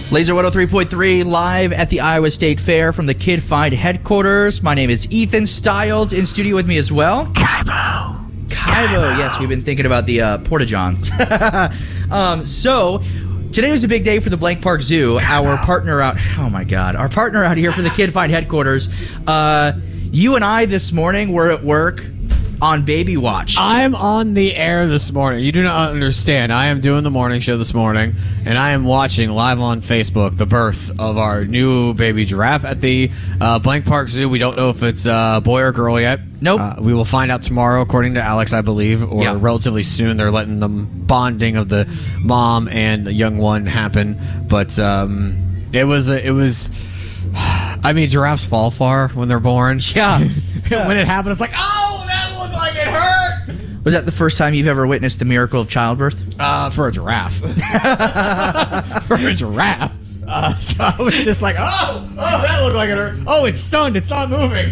Laser 103.3 live at the Iowa State Fair from the Kid Find headquarters. My name is Ethan Stiles. In studio with me as well, Kaibo. Yes, we've been thinking about the Porta-Johns. So today was a big day for the Blank Park Zoo. Our partner out here for the Kid Find headquarters. You and I this morning were at work on Baby Watch. I'm on the air this morning. You do not understand. I am doing the morning show this morning, and I am watching live on Facebook the birth of our new baby giraffe at the Blank Park Zoo. We don't know if it's a boy or girl yet. Nope. We will find out tomorrow, according to Alex, I believe, or relatively soon. They're letting the bonding of the mom and the young one happen. But it was. I mean, giraffes fall far when they're born. Yeah. When it happened, it's like, oh, that looked like it hurt. Was that the first time you've ever witnessed the miracle of childbirth? For a giraffe. For a giraffe. So I was just like, oh, that looked like it hurt. Oh, it's stunned. It's not moving.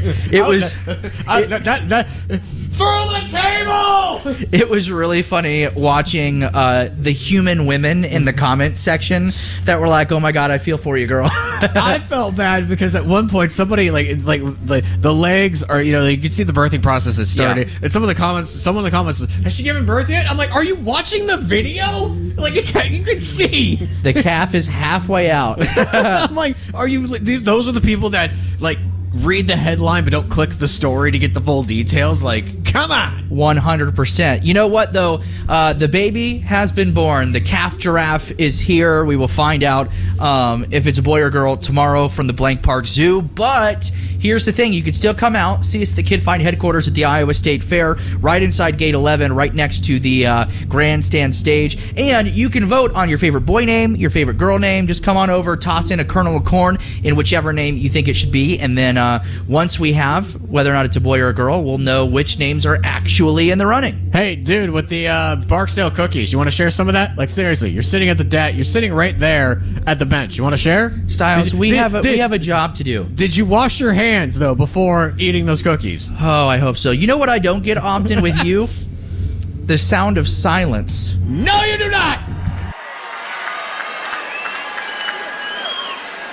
Through the table! It was really funny watching the human women in the comment section that were like, oh my God, I feel for you, girl. I felt bad because at one point somebody like the legs are, you can see the birthing process has started. Yeah. And someone in the comments, has she given birth yet? I'm like, are you watching the video? Like, you can see. The calf is halfway out. I'm like, those are the people that, like, read the headline but don't click the story to get the full details? Like, come on. 100%. You know what, though? The baby has been born. The calf giraffe is here. We will find out if it's a boy or girl tomorrow from the Blank Park Zoo. But here's the thing. You can still come out, see us at the Kid Find headquarters at the Iowa State Fair, right inside Gate 11, right next to the grandstand stage. And you can vote on your favorite boy name, your favorite girl name. Just come on over, toss in a kernel of corn in whichever name you think it should be. And then once we have whether or not it's a boy or a girl, we'll know which names are actually in the running. Hey, dude, with the Barksdale cookies, you want to share some of that? Like, seriously, you're sitting at you're sitting right there at the bench. You want to share? Stiles, we have a job to do. Did you wash your hands, though, before eating those cookies? Oh, I hope so. You know what I don't get often with you? The sound of silence. No, you do not!